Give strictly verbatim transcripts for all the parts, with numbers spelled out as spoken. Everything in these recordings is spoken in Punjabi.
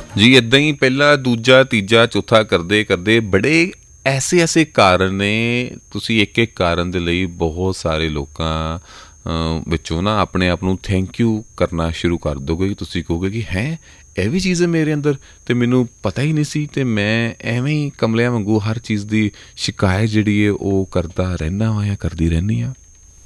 ਜੀ ਇੱਦਾਂ ਹੀ ਪਹਿਲਾ ਦੂਜਾ ਤੀਜਾ ਚੌਥਾ ਕਰਦੇ ਕਰਦੇ ਬੜੇ ਐਸੇ ਐਸੇ ਕਾਰਨ ਨੇ, ਤੁਸੀਂ ਇੱਕ ਇੱਕ ਕਾਰਨ ਦੇ ਲਈ ਬਹੁਤ ਸਾਰੇ ਲੋਕਾਂ ਵਿੱਚੋਂ ਨਾ ਆਪਣੇ ਆਪ ਨੂੰ ਥੈਂਕ ਯੂ ਕਰਨਾ ਸ਼ੁਰੂ ਕਰ ਦੋਗੇ। ਤੁਸੀਂ ਕਹੋਗੇ ਕਿ ਹੈ ਇਹ ਵੀ ਚੀਜ਼ ਹੈ ਮੇਰੇ ਅੰਦਰ ਅਤੇ ਮੈਨੂੰ ਪਤਾ ਹੀ ਨਹੀਂ ਸੀ, ਅਤੇ ਮੈਂ ਐਵੇਂ ਹੀ ਕਮਲਿਆਂ ਵਾਂਗੂ ਹਰ ਚੀਜ਼ ਦੀ ਸ਼ਿਕਾਇਤ ਜਿਹੜੀ ਹੈ ਉਹ ਕਰਦਾ ਰਹਿੰਦਾ ਹਾਂ ਜਾਂ ਕਰਦੀ ਰਹਿੰਦੀ ਹਾਂ।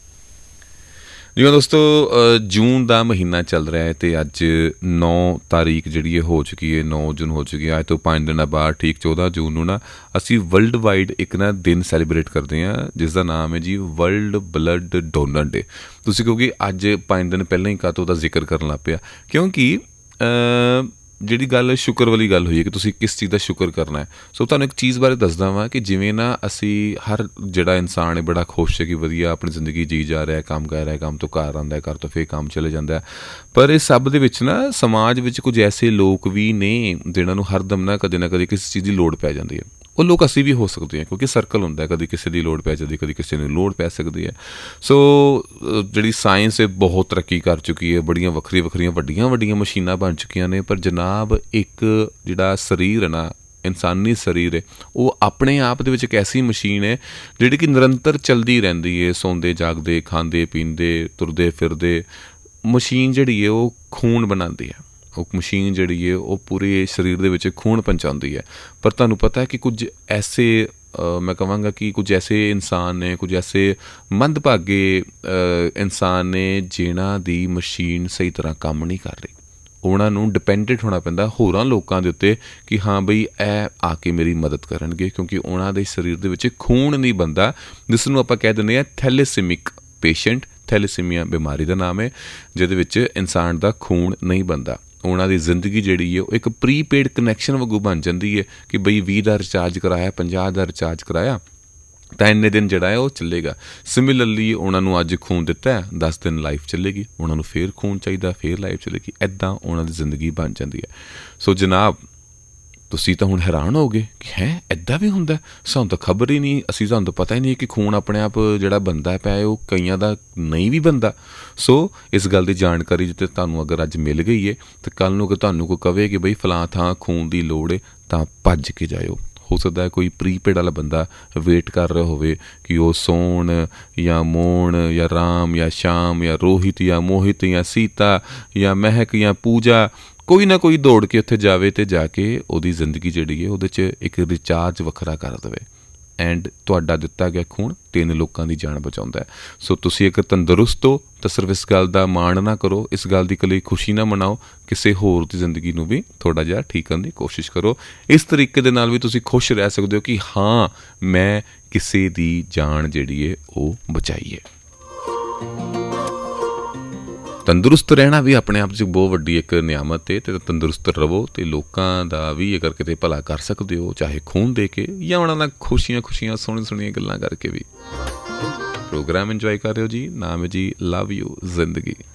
ਜਿਵੇਂ ਦੋਸਤੋ ਜੂਨ ਦਾ ਮਹੀਨਾ ਚੱਲ ਰਿਹਾ ਹੈ ਅਤੇ ਅੱਜ ਨੌ ਤਾਰੀਖ ਜਿਹੜੀ ਹੈ ਹੋ ਚੁੱਕੀ ਹੈ, ਨੌ ਜੂਨ ਹੋ ਚੁੱਕੀ ਹੈ। ਅੱਜ ਤੋਂ ਪੰਜ ਦਿਨਾਂ ਬਾਅਦ ਠੀਕ ਚੌਦਾਂ ਜੂਨ ਨੂੰ ਨਾ ਅਸੀਂ ਵਰਲਡ ਵਾਈਡ ਇੱਕ ਨਾ ਦਿਨ ਸੈਲੀਬਰੇਟ ਕਰਦੇ ਹਾਂ ਜਿਸ ਦਾ ਨਾਮ ਹੈ ਜੀ ਵਰਲਡ ਬਲੱਡ ਡੋਨਰ ਡੇ। ਤੁਸੀਂ ਕਹੋਗੇ ਅੱਜ ਪੰਜ ਦਿਨ ਪਹਿਲਾਂ ਹੀ ਕਾਹਤੋਂ ਉਹਦਾ ਜ਼ਿਕਰ ਕਰਨ ਲੱਗ ਪਿਆ, ਕਿਉਂਕਿ ਜਿਹੜੀ ਗੱਲ ਸ਼ੁਕਰ ਵਾਲੀ ਗੱਲ ਹੋਈ ਹੈ ਕਿ ਤੁਸੀਂ ਕਿਸ ਚੀਜ਼ ਦਾ ਸ਼ੁਕਰ ਕਰਨਾ ਹੈ। ਸੋ ਤੁਹਾਨੂੰ ਇੱਕ ਚੀਜ਼ ਬਾਰੇ ਦੱਸਦਾ ਵਾਂ ਕਿ ਜਿਵੇਂ ਨਾ ਅਸੀਂ ਹਰ ਜਿਹੜਾ ਇਨਸਾਨ ਹੈ ਬੜਾ ਖੁਸ਼ ਹੈ ਕਿ ਵਧੀਆ ਆਪਣੀ ਜ਼ਿੰਦਗੀ ਜੀ ਜਾ ਰਿਹਾ, ਕੰਮ ਕਰ ਰਿਹਾ, ਕੰਮ ਤੋਂ ਘਰ ਆਉਂਦਾ, ਘਰ ਤੋਂ ਫਿਰ ਕੰਮ ਚਲੇ ਜਾਂਦਾ, ਪਰ ਇਹ ਸਭ ਦੇ ਵਿੱਚ ਨਾ ਸਮਾਜ ਵਿੱਚ ਕੁਝ ਐਸੇ ਲੋਕ ਵੀ ਨੇ ਜਿਹਨਾਂ ਨੂੰ ਹਰਦਮ ਨਾ ਕਦੇ ਨਾ ਕਦੇ ਕਿਸੇ ਚੀਜ਼ ਦੀ ਲੋੜ ਪੈ ਜਾਂਦੀ ਹੈ। ਉਹ ਲੋਕ ਅਸੀਂ ਵੀ ਹੋ ਸਕਦੇ ਹਾਂ ਕਿਉਂਕਿ ਸਰਕਲ ਹੁੰਦਾ, ਕਦੀ ਕਿਸੇ ਦੀ ਲੋੜ ਪੈ ਜਾਂਦੀ, ਕਦੀ ਕਿਸੇ ਨੂੰ ਲੋੜ ਪੈ ਸਕਦੀ ਹੈ। ਸੋ ਜਿਹੜੀ ਸਾਇੰਸ ਹੈ ਬਹੁਤ ਤਰੱਕੀ ਕਰ ਚੁੱਕੀ ਹੈ, ਬੜੀਆਂ ਵੱਖਰੀਆਂ ਵੱਖਰੀਆਂ ਵੱਡੀਆਂ ਵੱਡੀਆਂ ਮਸ਼ੀਨਾਂ ਬਣ ਚੁੱਕੀਆਂ ਨੇ, ਪਰ ਜਨਾਬ ਇੱਕ ਜਿਹੜਾ ਸਰੀਰ ਹੈ ਨਾ, ਇਨਸਾਨੀ ਸਰੀਰ ਹੈ, ਉਹ ਆਪਣੇ ਆਪ ਦੇ ਵਿੱਚ ਇੱਕ ਐਸੀ ਮਸ਼ੀਨ ਹੈ ਜਿਹੜੀ ਕਿ ਨਿਰੰਤਰ ਚੱਲਦੀ ਰਹਿੰਦੀ ਹੈ। ਸੌਂਦੇ ਜਾਗਦੇ, ਖਾਂਦੇ ਪੀਂਦੇ, ਤੁਰਦੇ ਫਿਰਦੇ, ਮਸ਼ੀਨ ਜਿਹੜੀ ਹੈ ਉਹ ਖੂਨ ਬਣਾਉਂਦੀ ਹੈ। ਉਹ ਮਸ਼ੀਨ ਜਿਹੜੀ ਹੈ ਉਹ ਪੂਰੇ ਸਰੀਰ ਦੇ ਵਿੱਚ ਖੂਨ ਪਹੁੰਚਾਉਂਦੀ ਹੈ। ਪਰ ਤੁਹਾਨੂੰ ਪਤਾ ਹੈ ਕਿ ਕੁਝ ਐਸੇ ਮੈਂ ਕਹਾਂਗਾ ਕਿ ਕੁਝ ਐਸੇ ਇਨਸਾਨ ਨੇ, ਕੁਝ ਐਸੇ ਮੰਦਭਾਗੇ ਇਨਸਾਨ ਨੇ ਜਿਨ੍ਹਾਂ ਦੀ ਮਸ਼ੀਨ ਸਹੀ ਤਰ੍ਹਾਂ ਕੰਮ ਨਹੀਂ ਕਰ ਰਹੀ। ਉਹਨਾਂ ਨੂੰ ਡਿਪੈਂਡੈਂਟ ਹੋਣਾ ਪੈਂਦਾ ਹੋਰਾਂ ਲੋਕਾਂ ਦੇ ਉੱਤੇ ਕਿ ਹਾਂ ਬਈ ਇਹ ਆ ਕੇ ਮੇਰੀ ਮਦਦ ਕਰਨਗੇ, ਕਿਉਂਕਿ ਉਹਨਾਂ ਦੇ ਸਰੀਰ ਦੇ ਵਿੱਚ ਖੂਨ ਨਹੀਂ ਬਣਦਾ, ਜਿਸ ਨੂੰ ਆਪਾਂ ਕਹਿ ਦਿੰਦੇ ਹਾਂ ਥੈਲੇਸੀਮਿਕ ਪੇਸ਼ੈਂਟ। ਥੈਲੇਸੀਮੀਆ ਬਿਮਾਰੀ ਦਾ ਨਾਮ ਹੈ ਜਿਹਦੇ ਵਿੱਚ ਇਨਸਾਨ ਦਾ ਖੂਨ ਨਹੀਂ ਬਣਦਾ। ਉਹਨਾਂ ਦੀ ਜ਼ਿੰਦਗੀ ਜਿਹੜੀ ਹੈ ਉਹ ਇੱਕ ਪ੍ਰੀਪੇਡ ਕਨੈਕਸ਼ਨ ਵਾਂਗੂ ਬਣ ਜਾਂਦੀ ਹੈ ਕਿ ਬਈ ਵੀਹ ਦਾ ਰਿਚਾਰਜ ਕਰਾਇਆ, ਪੰਜਾਹ ਦਾ ਰਿਚਾਰਜ ਕਰਾਇਆ ਤਾਂ ਇੰਨੇ ਦਿਨ ਜਿਹੜਾ ਹੈ ਉਹ ਚੱਲੇਗਾ। ਸਿਮਿਲਰਲੀ ਉਹਨਾਂ ਨੂੰ ਅੱਜ ਖੂਨ ਦਿੱਤਾ, ਦਸ ਦਿਨ ਲਾਈਫ ਚੱਲੇਗੀ, ਉਹਨਾਂ ਨੂੰ ਫੇਰ ਖੂਨ ਚਾਹੀਦਾ, ਫੇਰ ਲਾਈਫ ਚੱਲੇਗੀ, ਇੱਦਾਂ ਉਹਨਾਂ ਦੀ ਜ਼ਿੰਦਗੀ ਬਣ ਜਾਂਦੀ ਹੈ। ਸੋ ਜਨਾਬ ਤੁਸੀਂ ਤਾਂ ਹੁਣ ਹੈਰਾਨ ਹੋਗੇ ਕਿ ਹੈ ਇੱਦਾਂ ਵੀ ਹੁੰਦਾ, ਸਾਨੂੰ ਤਾਂ ਖਬਰ ਹੀ ਨਹੀਂ, ਅਸੀਂ ਸਾਨੂੰ ਤਾਂ ਪਤਾ ਹੀ ਨਹੀਂ ਕਿ ਖੂਨ ਆਪਣੇ ਆਪ ਜਿਹੜਾ ਬਣਦਾ ਪਿਆ ਉਹ ਕਈਆਂ ਦਾ ਨਹੀਂ ਵੀ ਬਣਦਾ। ਸੋ ਇਸ ਗੱਲ ਦੀ ਜਾਣਕਾਰੀ ਜਿੱਤੇ ਤੁਹਾਨੂੰ ਅਗਰ ਅੱਜ ਮਿਲ ਗਈ ਹੈ ਤਾਂ ਕੱਲ੍ਹ ਨੂੰ ਅਗਰ ਤੁਹਾਨੂੰ ਕੋਈ ਕਵੇ ਕਿ ਬਈ ਫਲਾਂ ਥਾਂ ਖੂਨ ਦੀ ਲੋੜ ਹੈ ਤਾਂ ਭੱਜ ਕੇ ਜਾਇਓ। ਹੋ ਸਕਦਾ ਹੈ ਕੋਈ ਪ੍ਰੀਪੇਡ ਵਾਲਾ ਬੰਦਾ ਵੇਟ ਕਰ ਰਿਹਾ ਹੋਵੇ ਕਿ ਉਹ ਸੋਣ ਜਾਂ ਮੋਣ ਜਾਂ ਰਾਮ ਜਾਂ ਸ਼ਾਮ ਜਾਂ ਰੋਹਿਤ ਜਾਂ ਮੋਹਿਤ ਜਾਂ ਸੀਤਾ ਜਾਂ ਮਹਿਕ ਜਾਂ ਪੂਜਾ ਕੋਈ ਨਾ ਕੋਈ ਦੌੜ ਕੇ ਉੱਥੇ ਜਾਵੇ ਅਤੇ ਜਾ ਕੇ ਉਹਦੀ ਜ਼ਿੰਦਗੀ ਜਿਹੜੀ ਹੈ ਉਹਦੇ 'ਚ ਇੱਕ ਰਿਚਾਰਜ ਵੱਖਰਾ ਕਰ ਦੇਵੇ। ਐਂਡ ਤੁਹਾਡਾ ਦਿੱਤਾ ਗਿਆ ਖੂਨ ਤਿੰਨ ਲੋਕਾਂ ਦੀ ਜਾਨ ਬਚਾਉਂਦਾ ਹੈ। ਸੋ ਤੁਸੀਂ ਅਗਰ ਤੰਦਰੁਸਤ ਹੋ ਤਾਂ ਸਿਰਫ ਇਸ ਗੱਲ ਦਾ ਮਾਣ ਨਾ ਕਰੋ, ਇਸ ਗੱਲ ਦੀ ਇਕੱਲੀ ਖੁਸ਼ੀ ਨਾ ਮਨਾਓ, ਕਿਸੇ ਹੋਰ ਦੀ ਜ਼ਿੰਦਗੀ ਨੂੰ ਵੀ ਥੋੜ੍ਹਾ ਜਿਹਾ ਠੀਕ ਕਰਨ ਦੀ ਕੋਸ਼ਿਸ਼ ਕਰੋ। ਇਸ ਤਰੀਕੇ ਦੇ ਨਾਲ ਵੀ ਤੁਸੀਂ ਖੁਸ਼ ਰਹਿ ਸਕਦੇ ਹੋ ਕਿ ਹਾਂ ਮੈਂ ਕਿਸੇ ਦੀ ਜਾਨ ਜਿਹੜੀ ਹੈ ਉਹ ਬਚਾਈ ਹੈ। ਤੰਦਰੁਸਤ ਰਹਿਣਾ ਵੀ ਆਪਣੇ ਆਪ 'ਚ ਬਹੁਤ ਵੱਡੀ ਇੱਕ ਨਿਆਮਤ ਹੈ, ਅਤੇ ਤੰਦਰੁਸਤ ਰਹੋ ਅਤੇ ਲੋਕਾਂ ਦਾ ਵੀ ਅਗਰ ਕਿਤੇ ਭਲਾ ਕਰ ਸਕਦੇ ਹੋ, ਚਾਹੇ ਖੂਨ ਦੇ ਕੇ ਜਾਂ ਉਹਨਾਂ ਨਾਲ ਖੁਸ਼ੀਆਂ ਖੁਸ਼ੀਆਂ ਸੋਹਣੀਆਂ ਸੋਹਣੀਆਂ ਗੱਲਾਂ ਕਰਕੇ ਵੀ। ਪ੍ਰੋਗਰਾਮ ਇੰਜੋਏ ਕਰ ਰਹੇ ਹੋ ਜੀ। ਨਾਮ ਹੈ ਜੀ ਲਵ ਯੂ ਜ਼ਿੰਦਗੀ।